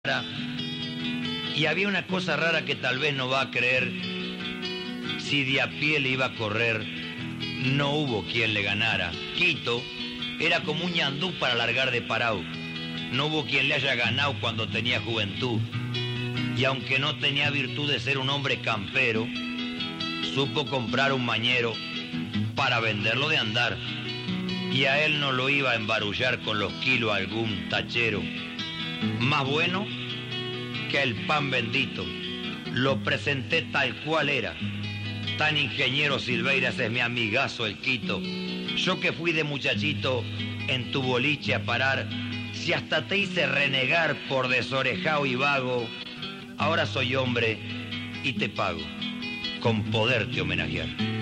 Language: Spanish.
Y había una cosa rara que tal vez no va a creer. Si de a pie le iba a correr, no hubo quien le ganara. Quito era como un ñandú para largar de Parau. No hubo quien le haya ganado cuando tenía juventud. Y aunque no tenía virtud de ser un hombre campero, supo comprar un mañero para venderlo de andar. Y a él no lo iba a embarullar con los kilos algún tachero. Más bueno que el pan bendito. Lo presenté tal cual era. Tan ingeniero Silveiras es mi amigazo el Quito. Yo que fui de muchachito en tu boliche a parar, si hasta te hice renegar por desorejao y vago, ahora soy hombre y te pago con poderte homenajear.